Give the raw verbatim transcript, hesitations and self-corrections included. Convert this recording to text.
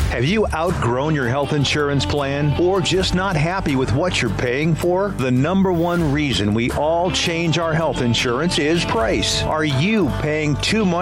Have you outgrown your health insurance plan or just not happy with what you're paying for? The number one reason we all change our health insurance is price. Are you paying too much